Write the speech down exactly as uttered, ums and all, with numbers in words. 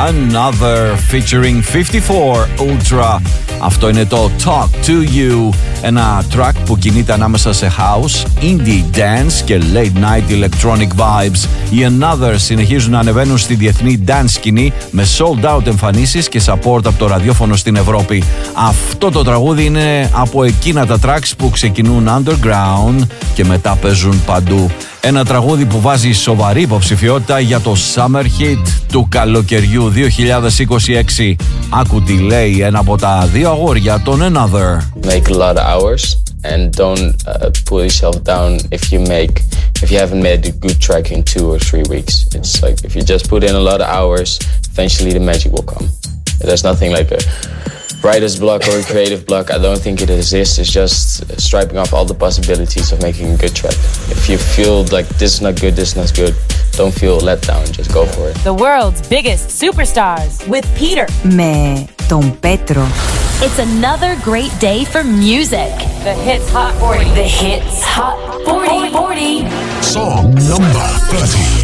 Another featuring fifty-four Ultra. Αυτό είναι το Talk to You, ένα track που κινείται ανάμεσα σε house, indie dance και late night electronic vibes. Οι Another συνεχίζουν να ανεβαίνουν στη διεθνή dance σκηνή με sold out εμφανίσεις και support από το ραδιόφωνο στην Ευρώπη. Αυτό το τραγούδι είναι από εκείνα τα tracks που ξεκινούν underground και μετά παίζουν παντού. Ένα τραγούδι που βάζει σοβαρή υποψηφιότητα για το Summer Hit του καλοκαιριού δύο χιλιάδες είκοσι έξι. Άκου τι λέει ένα από τα δύο αγόρια των Another. Make a lot of hours and don't uh, pull yourself down if you make if you haven't made a good track in two or three weeks. It's like if you just put in a lot of hours, eventually the magic will come. There's nothing like a writer's block or a creative block. I don't think it exists. It's just striping off all the possibilities of making a good track. If you feel like this is not good, this is not good, don't feel let down. Just go for it. The world's biggest superstars with Peter. Με τον Πέτρο. It's another great day for music. The Hits Hot forty. The Hits Hot forty. forty. Song number thirty.